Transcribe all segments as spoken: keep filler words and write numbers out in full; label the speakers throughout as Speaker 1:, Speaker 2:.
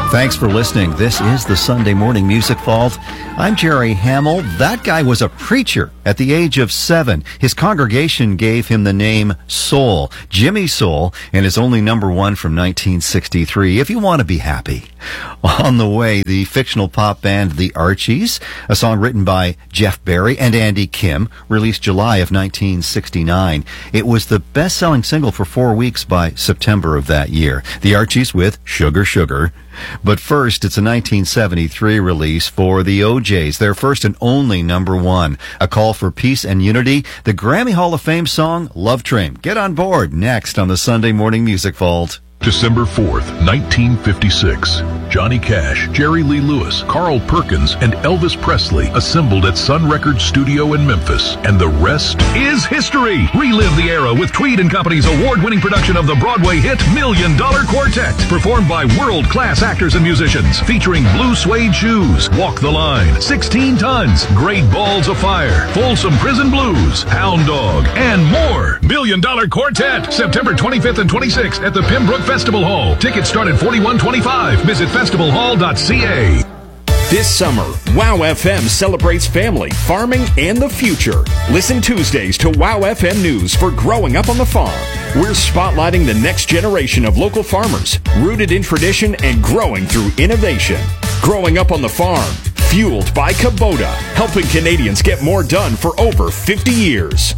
Speaker 1: Thanks for listening. This is the Sunday Morning Music Vault. I'm Jerry Hamill. That guy was a preacher at the age of seven. His congregation gave him the name Soul, Jimmy Soul, and his only number one from nineteen sixty-three, If You Want to Be Happy. On the way, the fictional pop band The Archies, a song written by Jeff Barry and Andy Kim, released July of nineteen sixty-nine. It was the best-selling single for four weeks by September of that year. The Archies with Sugar Sugar. But first, it's a nineteen seventy-three release for the O Js, their first and only number one. A call for peace and unity, the Grammy Hall of Fame song, Love Train. Get on board next on the Sunday Morning Music Vault.
Speaker 2: December fourth, nineteen fifty-six. Johnny Cash, Jerry Lee Lewis, Carl Perkins, and Elvis Presley assembled at Sun Records Studio in Memphis. And the rest is history. Relive the era with Tweed and Company's award-winning production of the Broadway hit Million Dollar Quartet, performed by world-class actors and musicians, featuring Blue Suede Shoes, Walk the Line, sixteen tons, Great Balls of Fire, Folsom Prison Blues, Hound Dog, and more. Million Dollar Quartet, September twenty-fifth and twenty-sixth at the Pembroke Festival Hall. Tickets start at forty-one twenty-five. Visit festival hall dot c a.
Speaker 3: This summer, WOW F M celebrates family, farming, and the future. Listen Tuesdays to WOW F M News for Growing Up on the Farm. We're spotlighting the next generation of local farmers, rooted in tradition and growing through innovation. Growing Up on the Farm, fueled by Kubota, helping Canadians get more done for over fifty years.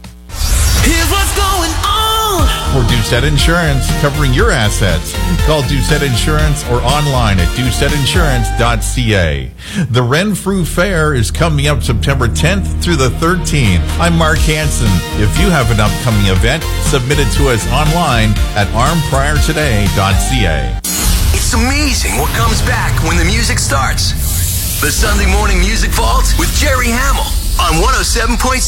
Speaker 4: Here's what's going on.
Speaker 5: For Doucette Insurance, covering your assets. Call Doucette Insurance or online at doucette insurance dot c a. The Renfrew Fair is coming up September tenth through the thirteenth. I'm Mark Hansen. If you have an upcoming event, submit it to us online at arm prior today dot c a.
Speaker 4: It's amazing what comes back when the music starts. The Sunday Morning Music Vault with Jerry Hamill on one oh seven point six.